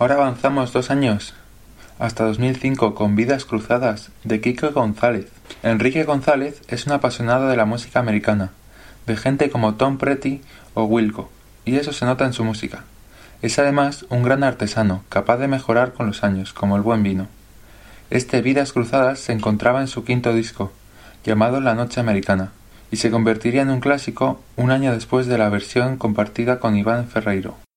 Ahora avanzamos 2 años, hasta 2005, con Vidas Cruzadas, de Kike González. Enrique González es un apasionado de la música americana, de gente como Tom Petty o Wilco, y eso se nota en su música. Es además un gran artesano, capaz de mejorar con los años, como el buen vino. Este Vidas Cruzadas se encontraba en su quinto disco, llamado La Noche Americana, y se convertiría en un clásico un año después de la versión compartida con Iván Ferreiro.